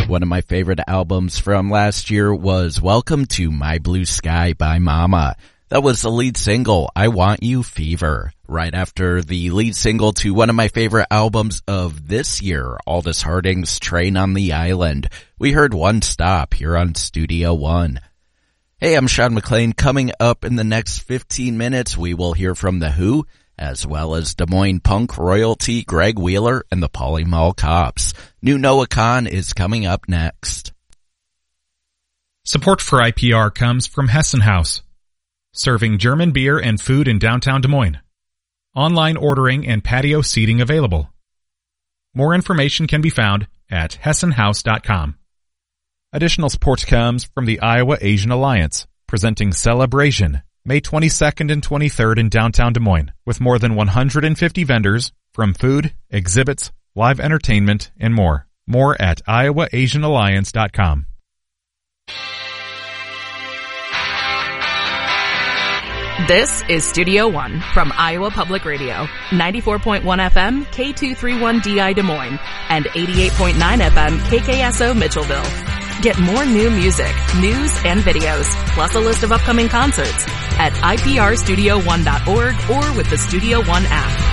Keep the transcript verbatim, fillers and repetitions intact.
One of my favorite albums from last year was Welcome to My Blue Sky by Mama. That was the lead single, I Want You Fever. Right after the lead single to one of my favorite albums of this year, Aldous Harding's Train on the Island, we heard One Stop here on Studio One. Hey, I'm Sean McLean. Coming up in the next fifteen minutes, we will hear from The Who, as well as Des Moines punk royalty Greg Wheeler and the Poly Mall Cops. New Noah Kahan is coming up next. Support for I P R comes from Hessen House, serving German beer and food in downtown Des Moines. Online ordering and patio seating available. More information can be found at hessen house dot com. Additional support comes from the Iowa Asian Alliance, presenting Celebration, May twenty-second and twenty-third in downtown Des Moines, with more than one hundred fifty vendors from food, exhibits, live entertainment, and more. More at iowa asian alliance dot com. This is Studio One from Iowa Public Radio, ninety-four point one F M, K two thirty-one D I Des Moines, and eighty-eight point nine F M, K K S O Mitchellville. Get more new music, news, and videos, plus a list of upcoming concerts at I P R studio one dot org or with the Studio One app.